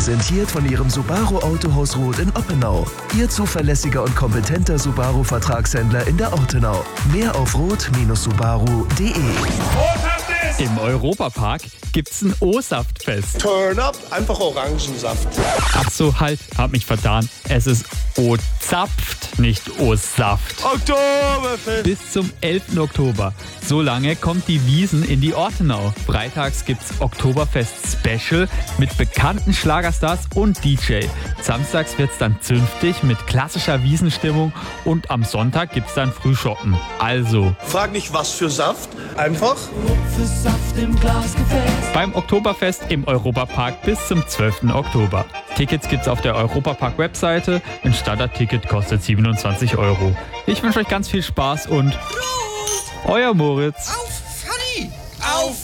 Präsentiert von Ihrem Subaru Autohaus Roth in Oppenau. Ihr zuverlässiger und kompetenter Subaru-Vertragshändler in der Ortenau. Mehr auf roth-subaru.de. Im Europapark gibt's ein O-Saftfest. Turn up, einfach Orangensaft. Ach so, halt, hab mich vertan. Es ist O-Zapft, nicht O-Saft. Oktoberfest. Bis zum 11. Oktober. So lange kommt die Wiesn in die Ortenau. Freitags gibt's Oktoberfest Special mit bekannten Schlagerstars und DJ. Samstags wird's dann zünftig mit klassischer Wiesenstimmung und am Sonntag gibt's dann Frühschoppen. Also Frag nicht, was für Saft, einfach Für Saft im Glasgefäß. beim Oktoberfest im Europapark bis zum 12. Oktober. Tickets gibt's auf der Europapark-Webseite. Ein Standardticket kostet 27 €. Ich wünsche euch ganz viel Spaß und euer Moritz. Auf, Fanny! Auf!